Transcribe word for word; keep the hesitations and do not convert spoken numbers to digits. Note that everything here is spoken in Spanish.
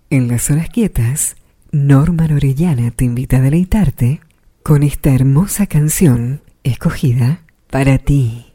En las horas quietas, Norma Orellana te invita a deleitarte con esta hermosa canción escogida para ti.